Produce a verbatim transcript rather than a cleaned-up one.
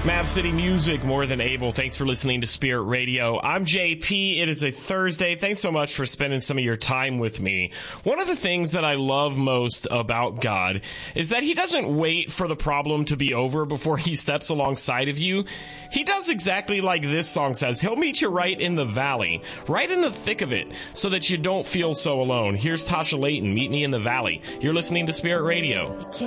Mav City Music, More Than Able. Thanks for listening to Spirit Radio. I'm J P. It is a Thursday. Thanks so much for spending some of your time with me. One of the things that I love most about God is that he doesn't wait for the problem to be over before he steps alongside of you. He does exactly like this song says. He'll meet you right in the valley, right in the thick of it, so that you don't feel so alone. Here's Tasha Layton, Meet Me in the Valley. You're listening to Spirit Radio.